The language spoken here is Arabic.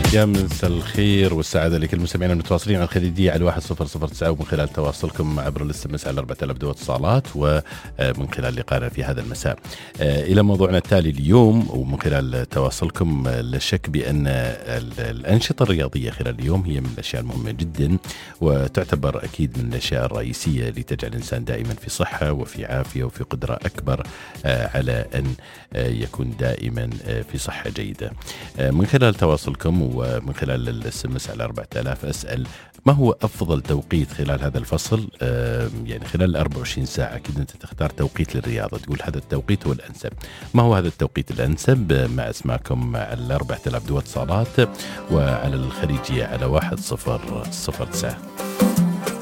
يا مساء الخير والسعادة لكل المستمعين المتواصلين على الخليجية على 1009 ومن خلال تواصلكم عبر الاس على 4000 دو اتصالات ومن خلال لقائنا في هذا المساء. إلى موضوعنا التالي اليوم، ومن خلال تواصلكم لا شك بأن الأنشطة الرياضية خلال اليوم هي من الأشياء المهمة جدا، وتعتبر أكيد من الأشياء الرئيسية لتجعل الإنسان دائما في صحة وفي عافية وفي قدرة أكبر على أن يكون دائما في صحة جيدة. من خلال تواصلكم ومن خلال السمس على 4000 أسأل ما هو أفضل توقيت خلال هذا الفصل؟ يعني خلال 24 ساعة أكيد أنت تختار توقيت للرياضة، تقول هذا التوقيت هو الأنسب. ما هو هذا التوقيت الأنسب؟ مع اسمعكم على 4000 دو اتصالات وعلى الخليجية على 1009.